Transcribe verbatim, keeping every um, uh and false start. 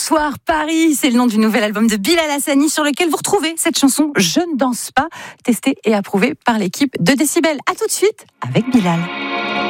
Soir Paris, c'est le nom du nouvel album de Bilal Hassani sur lequel vous retrouvez cette chanson Je ne danse pas, testée et approuvée par l'équipe de Décibel. À tout de suite avec Bilal.